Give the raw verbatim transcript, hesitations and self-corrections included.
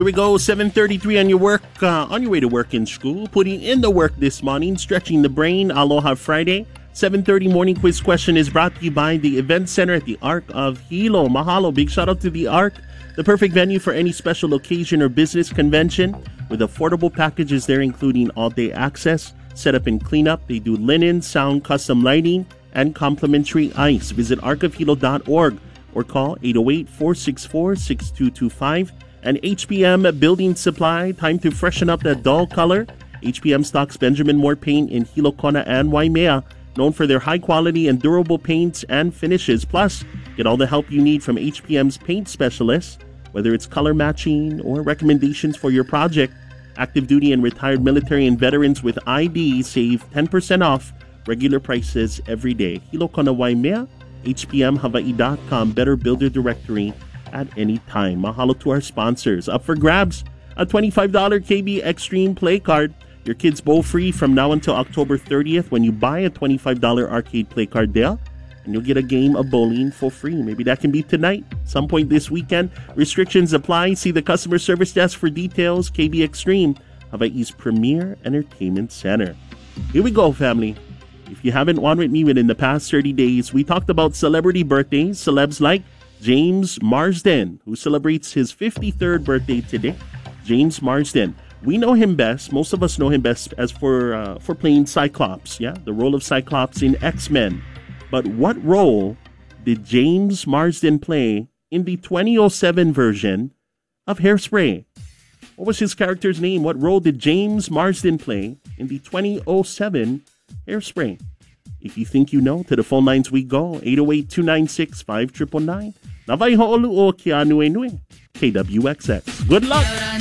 Here we go, seven thirty-three on your work, uh, on your way to work in school, putting in the work this morning, stretching the brain. Aloha Friday. seven thirty morning quiz question is brought to you by the Event Center at the Arc of Hilo. Mahalo. Big shout out to the Arc, the perfect venue for any special occasion or business convention with affordable packages there, including all-day access, setup and cleanup. They do linen, sound, custom lighting, and complimentary ice. Visit arc of hilo dot org or call eight oh eight, four six four, six two two five. And H P M Building Supply, time to freshen up that dull color. H P M stocks Benjamin Moore paint in Hilo, Kona, and Waimea, known for their high quality and durable paints and finishes. Plus, get all the help you need from H P M's paint specialists, whether it's color matching or recommendations for your project. Active duty and retired military and veterans with I D save ten percent off regular prices every day. Hilo, Kona, Waimea, H P M Hawaii dot com, Better Builder Directory at any time. Mahalo to our sponsors. Up for grabs, a twenty-five dollars K B Extreme Play Card. Your kids bowl free from now until October thirtieth when you buy a twenty-five dollars arcade play card there, and you'll get a game of bowling for free. Maybe that can be tonight, some point this weekend. Restrictions apply. See the customer service desk for details. K B Extreme, Hawaii's premier entertainment center. Here we go, family. If you haven't won with me within the past thirty days, we talked about celebrity birthdays, celebs like James Marsden, who celebrates his fifty-third birthday today. James Marsden. We know him best. Most of us know him best as for uh, for playing Cyclops, yeah, the role of Cyclops in X-Men. But what role did James Marsden play in the twenty oh seven version of Hairspray? What was his character's name? What role did James Marsden play in the twenty oh seven Hairspray? If you think you know, to the phone lines we go. eight oh eight, two nine six, five nine nine nine. Navai ho'olu o Keanu Inui. K W X X. Good luck!